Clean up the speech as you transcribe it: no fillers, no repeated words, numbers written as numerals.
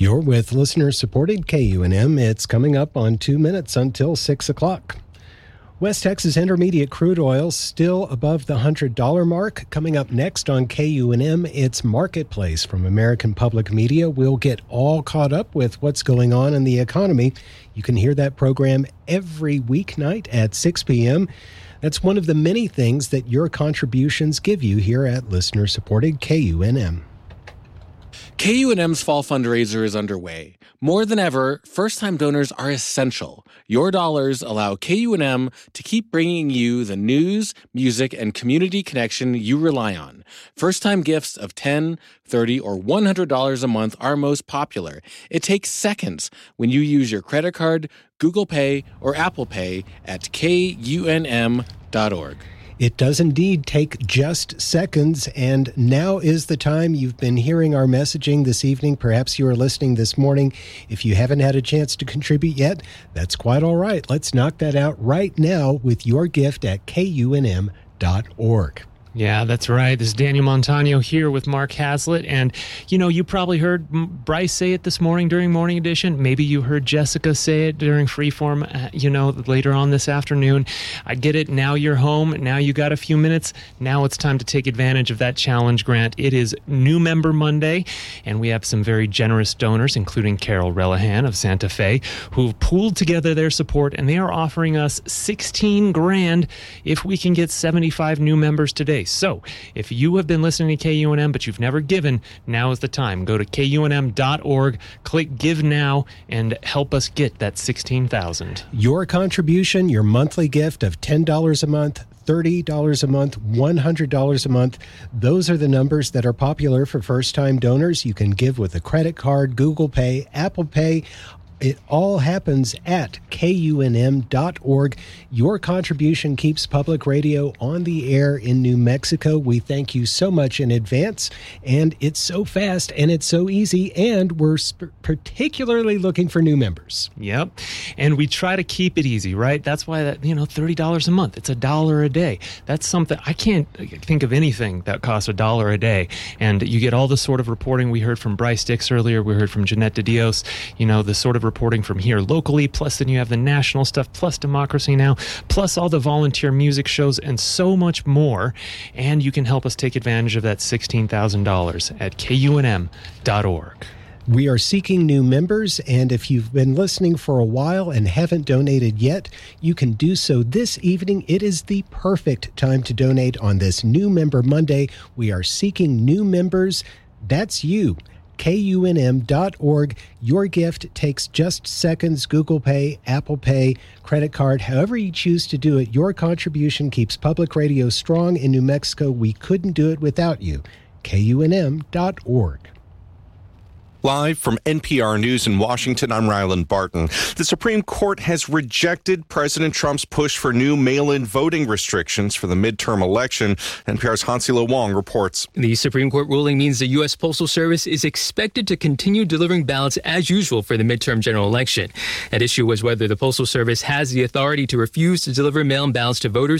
You're with listener-supported KUNM. It's coming up on 2 minutes until 6 o'clock. West Texas Intermediate crude oil still above the $100 mark. Coming up next on KUNM, it's Marketplace from American Public Media. We'll get all caught up with what's going on in the economy. You can hear that program every weeknight at 6 p.m. That's one of the many things that your contributions give you here at listener-supported KUNM. KUNM's fall fundraiser is underway. More than ever, first-time donors are essential. Your dollars allow KUNM to keep bringing you the news, music, and community connection you rely on. First-time gifts of $10, $30, or $100 a month are most popular. It takes seconds when you use your credit card, Google Pay, or Apple Pay at KUNM.org. It does indeed take just seconds, and now is the time. You've been hearing our messaging this evening. Perhaps you are listening this morning. If you haven't had a chance to contribute yet, that's quite all right. Let's knock that out right now with your gift at KUNM.org. Yeah, that's right. This is Daniel Montano here with Mark Hazlitt. And, you probably heard Bryce say it this morning during Morning Edition. Maybe you heard Jessica say it during Freeform, later on this afternoon. I get it. Now you're home. Now you got a few minutes. Now it's time to take advantage of that challenge grant. It is New Member Monday, and we have some very generous donors, including Carol Relihan of Santa Fe, who've pooled together their support, and they are offering us $16,000 if we can get 75 new members today. So, if you have been listening to KUNM but you've never given, now is the time. Go to KUNM.org, click Give Now, and help us get that $16,000. Your contribution, your monthly gift of $10 a month, $30 a month, $100 a month. Those are the numbers that are popular for first-time donors. You can give with a credit card, Google Pay, Apple Pay. It all happens at KUNM.org. Your contribution keeps public radio on the air in New Mexico. We thank you so much in advance. And it's so fast and it's so easy. And we're particularly looking for new members. Yep. And we try to keep it easy, right? That's why that, $30 a month. It's $1 a day. That's something I can't think of anything that costs $1 a day. And you get all the sort of reporting we heard from Bryce Dix earlier. We heard from Jeanette DeDios, the sort of reporting from here locally, plus then you have the national stuff, plus Democracy Now!, plus all the volunteer music shows, and so much more. And you can help us take advantage of that $16,000 at KUNM.org. We are seeking new members, and if you've been listening for a while and haven't donated yet, you can do so this evening. It is the perfect time to donate on this New Member Monday. We are seeking new members. That's you. KUNM.org. Your gift takes just seconds. Google Pay, Apple Pay, credit card, however you choose to do it. Your contribution keeps public radio strong in New Mexico. We couldn't do it without you. KUNM.org. Live from NPR News in Washington, I'm Ryland Barton. The Supreme Court has rejected President Trump's push for new mail-in voting restrictions for the midterm election. NPR's Hansilo Wong reports. The Supreme Court ruling means the U.S. Postal Service is expected to continue delivering ballots as usual for the midterm general election. At issue was whether the Postal Service has the authority to refuse to deliver mail-in ballots to voters